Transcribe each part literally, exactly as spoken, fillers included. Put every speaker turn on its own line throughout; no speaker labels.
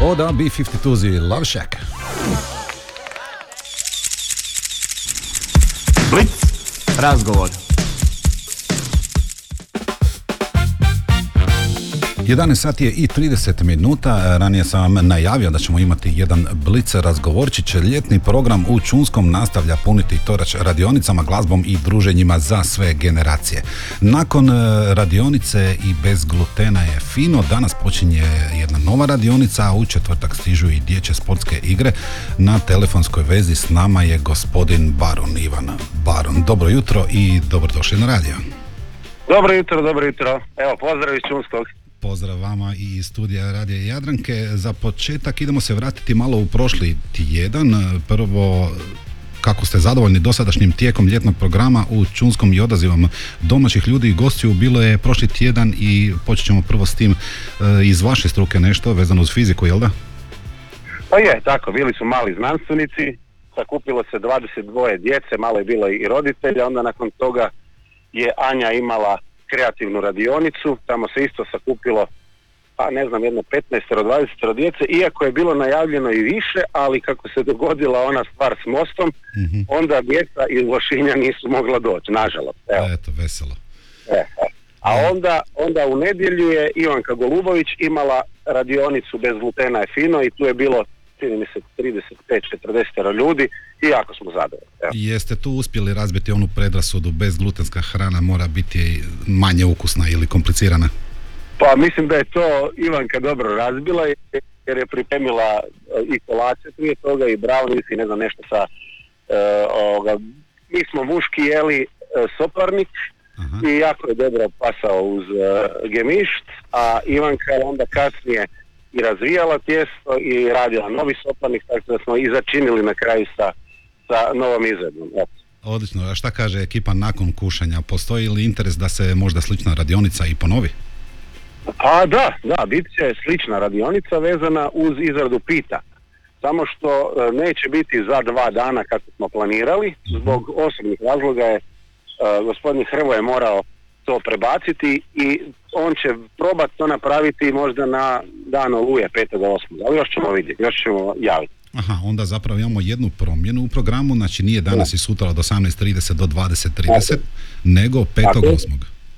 O da, B fifty-two zi Love Shack.
Blitz, razgovor.
jedanaest sati je i trideset minuta, ranije sam vam najavio da ćemo imati jedan blic razgovorčić. Ljetni program u Čunskom nastavlja puniti torač radionicama, glazbom i druženjima za sve generacije. Nakon radionice i bez glutena je fino, danas počinje jedna nova radionica, a u četvrtak stižu i dječje sportske igre. Na telefonskoj vezi s nama je gospodin Baron, Ivan Baron. Dobro jutro i dobrodošli na radio.
Dobro jutro, dobro jutro. Evo, pozdrav iz Čunskog.
Pozdrav vama i iz studija Radija Jadranke. Za početak idemo se vratiti malo u prošli tjedan. Prvo, kako ste zadovoljni dosadašnjim tijekom ljetnog programa u Čunskom i odazivom domaćih ljudi i gostiju. Bilo je prošli tjedan i počet ćemo prvo s tim iz vaše struke nešto vezano uz fiziku, jel da?
Pa je, tako, bili su mali znanstvenici, sakupilo se dvadeset dva djece, malo je bilo i roditelja, onda nakon toga je Anja imala kreativnu radionicu, tamo se isto sakupilo, pa ne znam, jedno petnaest do dvadeset djece, iako je bilo najavljeno i više, ali kako se dogodila ona stvar s mostom, mm-hmm. onda djeca iz Lošinja nisu mogla doći, nažalost. Evo.
Eto, veselo.
E, a onda, onda u nedjelju je Ivanka Golubović imala radionicu bez glutena je fino i tu je bilo, čini mi se, trideset pet do četrdeset ljudi i jako smo zadovoljni. Evo.
Jeste tu uspjeli razbiti onu predrasudu bezglutenska hrana mora biti manje ukusna ili komplicirana?
Pa mislim da je to Ivanka dobro razbila jer je pripremila i kolače prije toga i brownies i ne znam nešto sa uh, ovoga. Mi smo muški jeli uh, soparnik. Aha. I jako je dobro pasao uz uh, gemišt, a Ivanka onda kasnije i razvijala tijesto i radila novi soparnik, tako da smo i začinili na kraju sa, sa novom izvedbom.
Odlično, a šta kaže ekipa nakon kušanja? Postoji li interes da se možda slična radionica i ponovi?
Pa da, da, bit će slična radionica vezana uz izradu pita. Samo što uh, neće biti za dva dana kako smo planirali, zbog osobnih razloga je uh, gospodin Hrvoje morao to prebaciti i on će probati to napraviti možda na dan Oluje petog osmog ali još ćemo vidjeti, još ćemo javiti.
Aha, onda zapravo imamo jednu promjenu u programu, znači nije danas da. I sutra od osamnaest trideset do dvadeset trideset, nego petog osmog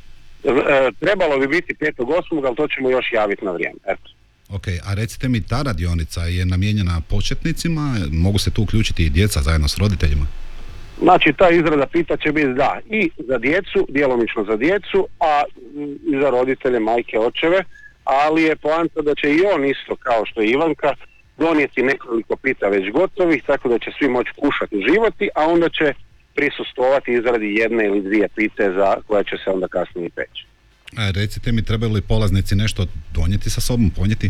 E, trebalo bi biti petog osmog ali to ćemo još javiti na vrijeme. Eto.
Ok, a recite mi, ta radionica je namijenjena početnicima, mogu se tu uključiti i djeca zajedno s roditeljima?
Znači, ta izrada pita će biti da i za djecu, djelomično za djecu, a i za roditelje, majke, očeve, ali je poanta da će i on isto, kao što je Ivanka, donijeti nekoliko pita već gotovih, tako da će svi moći kušati, uživati, a onda će prisustvovati izradi jedne ili dvije pite za koje će se onda kasnije peći.
A recite mi, trebaju li polaznici nešto donijeti sa sobom, ponijeti?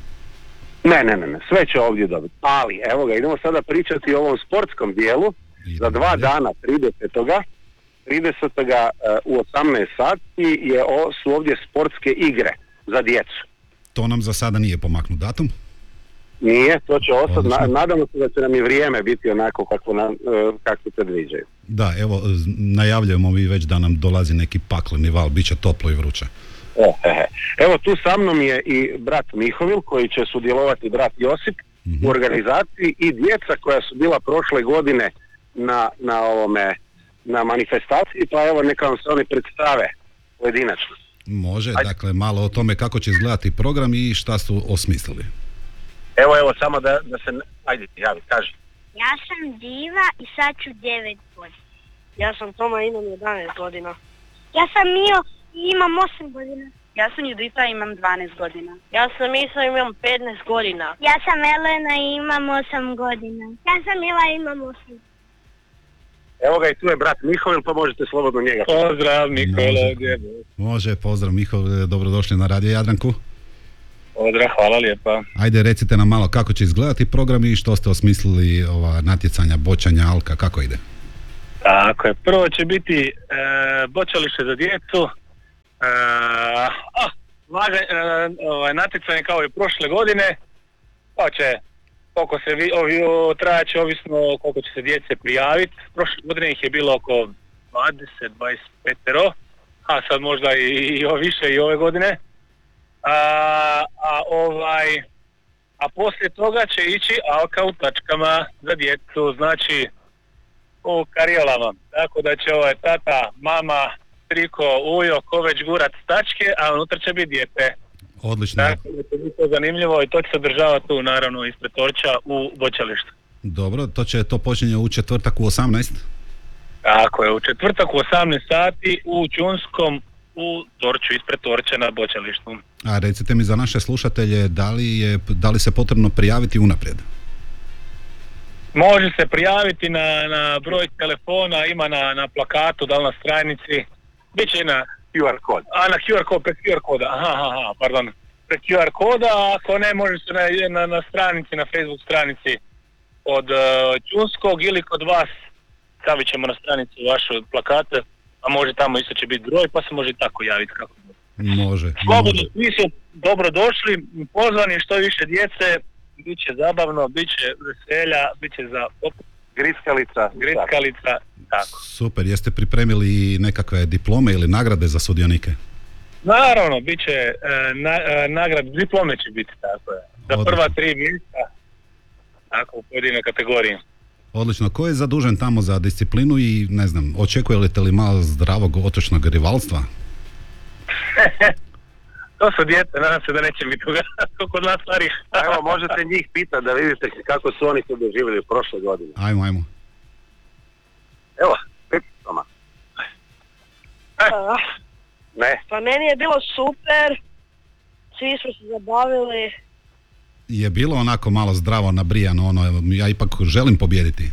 Ne, ne, ne, ne, sve će ovdje dobiti. Ali, evo ga, idemo sada pričati o ovom sportskom dijelu. Za dva dana, tridesetog tridesetog u osamnaest sati je o, su ovdje sportske igre za djecu.
To nam za sada nije pomaknut datum?
Nije, to će ostati. Na, nadamo se da će nam i vrijeme biti onako kako, nam, kako predviđaju.
Da, evo, najavljujemo vi već da nam dolazi neki pakleni val, bit će toplo i vruće.
E, e, evo, tu sa mnom je i brat Mihovil koji će sudjelovati, brat Josip, mm-hmm. u organizaciji i djeca koja su bila prošle godine na, na ovome na manifestaciji, pa evo neka vam se oni predstave pojedinačno.
Može, Ajde. Dakle malo o tome kako će izgledati program i šta su osmislili.
Evo, evo, samo da, da se, ajde, javi, kaži.
Ja sam Diva i sad ću devet godina.
Ja sam Toma i imam jedanaest godina.
Ja sam Mio i imam osam godina.
Ja sam Judita i imam dvanaest godina.
Ja sam Isa i imam petnaest godina.
Ja sam Elena i imam osam godina. Ja sam Ila i imam osam.
Evo ga i tu je brat Mihovil, pa možete slobodno njega.
Pozdrav Mikola.
Može, može pozdrav Mihovil, dobrodošli na Radio Jadranku.
Pozdrav, hvala lijepa.
Ajde, recite nam malo kako će izgledati program i što ste osmislili ova natjecanja, bočanja, alka, kako ide?
Tako je, prvo će biti e, bočalište za djecu, e, a, vaga, e, ovaj, natjecanje kao i prošle godine, pa će, koliko se vi, ovi, trajat će ovisno koliko će se djece prijaviti. Prošle godine ih je bilo oko dvadeset do dvadeset pet, a sad možda i, i više i ove godine. A, a ovaj a poslije toga će ići alka u tačkama za djecu, znači u kariolama. Tako da će ovaj tata, mama, triko, ujo, ko već gurat tačke, a unutra će biti dijete.
Odlično.
Tako da će biti to zanimljivo i to će se održavati tu naravno ispred Torča u Boćalištu.
Dobro, to će to počinje u četvrtak u osamnaest?
Tako je, u četvrtak u osamnaest sati u Čunskom u Torču, ispred Torča na Boćalištu.
A recite mi za naše slušatelje, da li, je, da li se potrebno prijaviti unaprijed?
Može se prijaviti na, na broj telefona, ima na, na plakatu, da li na stranici, bit će i na
Q R kod.
A na Q R kod, prek Q R koda, aha, aha, pardon, prek Q R koda, a ako ne, može se na, na, na stranici, na Facebook stranici od uh, Čunskog ili kod vas, stavit ćemo na stranici vaše plakate, a može tamo isto će biti broj, pa se može tako javiti kako.
Može.
Slobodno,
može.
svi su dobro došli, pozvani što više djece, bit će zabavno, bit će veselja, bit će za
Griskalica.
griskalica, tako.
Super, jeste pripremili nekakve diplome ili nagrade za sudionike?
Naravno, bit će e, na, e, nagrad, diplome će biti, tako je. Za
Odlično.
prva tri mjesta, tako u pojedinoj kategoriji.
Odlično, ko je zadužen tamo za disciplinu i ne znam, očekujete li malo zdravog otočnog rivalstva?
To su djece, nadam se da neće biti toga kod nas starih.
Evo, možete njih pitati da vidite kako su oni to doživjeli prošle godine.
Ajmo, ajmo.
Evo, pitama. Ne.
Pa meni je bilo super, svi smo se zabavili.
Je bilo onako malo zdravo nabrijano, ono, ja ipak želim pobijediti.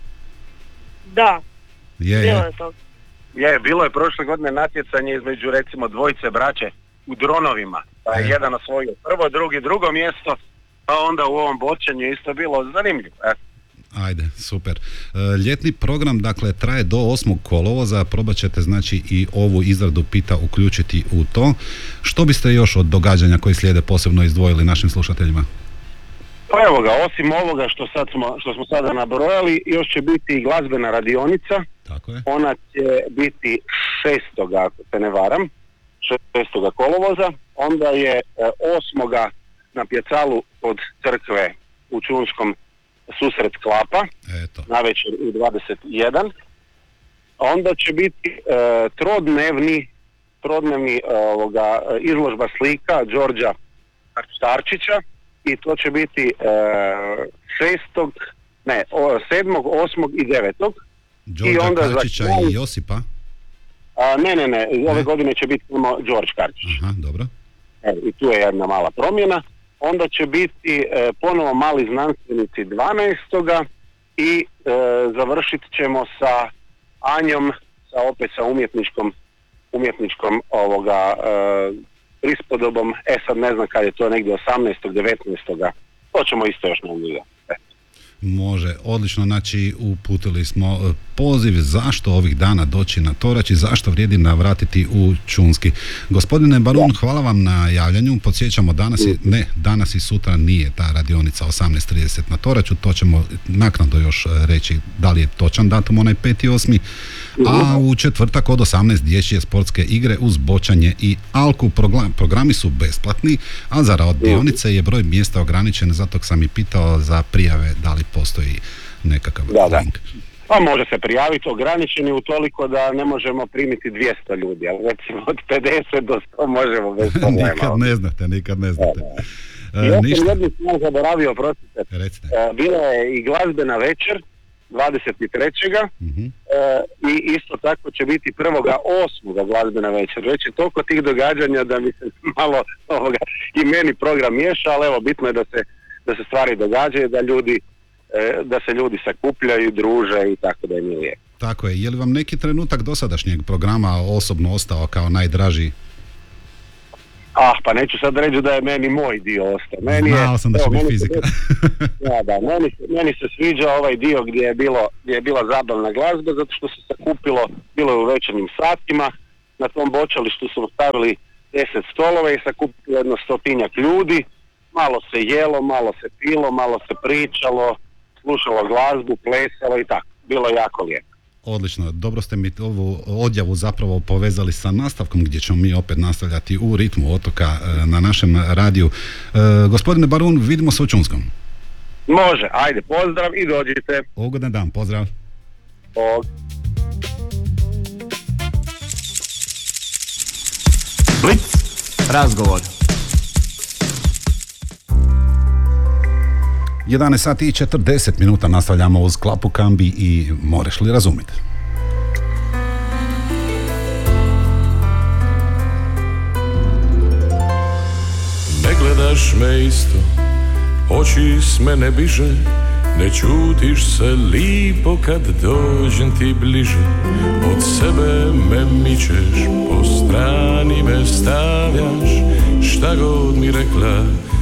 Da,
Je,
bilo
je.
je to.
Je, bilo je prošle godine natjecanje između recimo dvojice braće u dronovima. Pa je
E.
jedan osvojio prvo, drugi drugo mjesto, pa onda u ovom bočanju isto bilo zanimljivo. E.
Ajde, super. E, ljetni program, dakle, traje do osmog kolovoza, probat ćete znači i ovu izradu pita uključiti u to. Što biste još od događanja koji slijede posebno izdvojili našim slušateljima?
Pa evo ga, osim ovoga što, sad smo, što smo sada nabrojali, još će biti i glazbena radionica.
Tako je.
Ona će biti šestoga ako se ne varam, šestoga kolovoza. Onda je osmoga na pjecalu od crkve u Čunskom susret Klapa,
Eto.
navečer u dvadeset jedan. Onda će biti e, trodnevni, trodnevni ovoga, izložba slika Đorđa Starčića i to će biti e, šestog, ne, o, sedmog, osmog i devetog.
Đorđa
onda za
Karčića
kraj-
i Josipa.
A, ne, ne, ne, ove
Ne?
godine će biti samo Đorđ Karčić.
Aha, dobro.
Evo, i tu je jedna mala promjena. Onda će biti e, ponovo mali znanstvenici dvanaestoga i e, završit ćemo sa Anjom, sa opet sa umjetničkom, umjetničkom ovoga e, prispodobom. E sad ne znam kad je to, negdje osamnaestog devetnaestoga To ćemo isto još najavljivati.
Može, odlično, znači uputili smo e, poziv zašto ovih dana doći na Torač i zašto vrijedi navratiti u Čunski. Gospodine Barun, hvala vam na javljanju, podsjećamo danas i, ne, danas i sutra nije ta radionica osamnaest trideset na Toraču, to ćemo naknadno još reći da li je točan datum, onaj peti osmi a u četvrtak od osamnaest dječje sportske igre uz bočanje i alku. Progla- programi su besplatni, a za radionice je broj mjesta ograničen, zato sam i pitao za prijave da li postoji nekakav
Da, da.
link.
Pa može se prijaviti, ograničeni u toliko da ne možemo primiti dvjesto ljudi, ali recimo od pedeset do sto možemo bez problema.
Nikad ne znate, nikad ne znate.
I
E,
ja
ništa,
sam jednu stvar zaboravio, prostite.
recite.
E, bila je i glazbena večer dvadeset trećega
Mhm.
E, i isto tako će biti prvoga osmoga glazbena večer. Već je toliko tih događanja da mi se malo ovoga, i meni program miješa, ali evo bitno je da se, da se stvari događaju, da ljudi e, da se ljudi sakupljaju, druže i tako da im je lijepo.
Tako je, je li vam neki trenutak dosadašnjeg programa osobno ostao kao najdraži?
Ah, pa neću sad reći da je meni moj dio ostao. Meni je,
Znao sam da će
evo,
biti
meni se-
fizika.
Da, da, meni, se- meni se sviđa ovaj dio gdje je, bilo, gdje je bila zabavna glazba, zato što se sakupilo, bilo je u večernjim satima, na tom bočalištu su stavili deset stolova i sakupilo jedno stotinjak ljudi, malo se jelo, malo se pilo, malo se pričalo, slušalo glazbu, plesalo i tako. Bilo je jako lijepo.
Odlično, dobro ste mi ovu odjavu zapravo povezali sa nastavkom gdje ćemo mi opet nastavljati u ritmu otoka e, na našem radiju. E, gospodine Barun, vidimo se u Čunskom.
Može, ajde, pozdrav i dođite.
Ugodan dan, pozdrav.
Og.
Blic, razgovor.
jedanaest sati i četrdeset minuta nastavljamo uz Klapu Kambi i Moreš li razumjeti?
Ne gledaš me isto, oči s mene biže, ne čutiš se lipo kad dođem ti bliže. Od sebe me mičeš, po strani me stavljaš, šta god mi rekla,